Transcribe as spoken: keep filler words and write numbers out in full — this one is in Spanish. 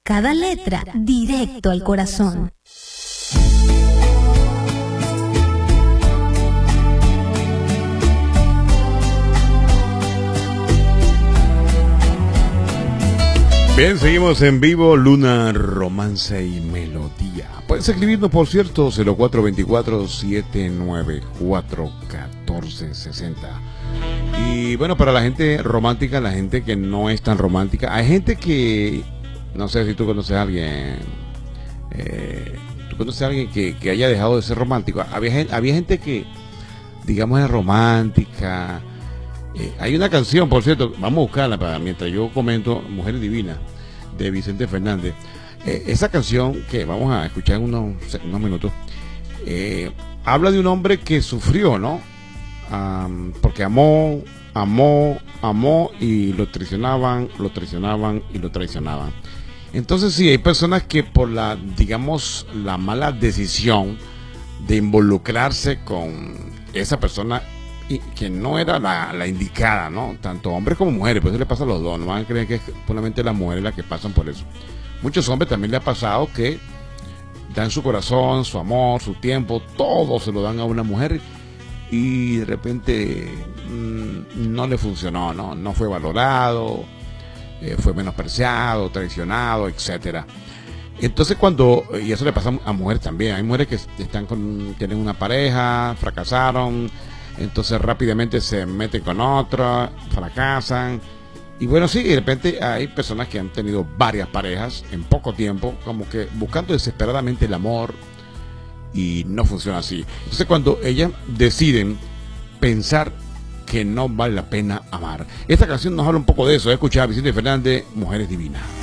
Cada letra directo al corazón. Bien, seguimos en vivo, Luna, Romance y Melodía. Puedes escribirnos, por cierto, cero cuatro dos cuatro, siete nueve cuatro, uno cuatro seis cero. Y bueno, para la gente romántica, la gente que no es tan romántica, hay gente que, no sé si tú conoces a alguien, eh, tú conoces a alguien que, que haya dejado de ser romántico. Había, había gente que, digamos, era romántica. Eh, hay una canción, por cierto, vamos a buscarla para mientras yo comento, Mujer Divina, de Vicente Fernández. Eh, esa canción que vamos a escuchar en unos, unos minutos, eh, habla de un hombre que sufrió, ¿no? Um, porque amó, amó, amó y lo traicionaban, lo traicionaban y lo traicionaban. Entonces sí, hay personas que por la, digamos, la mala decisión de involucrarse con esa persona y que no era la, la indicada, ¿no? Tanto hombres como mujeres, por eso le pasa a los dos, no van a creer que es solamente las mujeres las que pasan por eso. Muchos hombres también le ha pasado que dan su corazón, su amor, su tiempo, todo se lo dan a una mujer y de repente mmm, no le funcionó, no, no fue valorado, eh, fue menospreciado, traicionado, etcétera. Entonces cuando, y eso le pasa a mujeres también, hay mujeres que están con, tienen una pareja, fracasaron, entonces rápidamente se meten con otra, fracasan. Y bueno, sí, de repente hay personas que han tenido varias parejas en poco tiempo, como que buscando desesperadamente el amor, y no funciona así. Entonces cuando ellas deciden pensar que no vale la pena amar, esta canción nos habla un poco de eso. Escuchar a Vicente Fernández, Mujeres Divinas.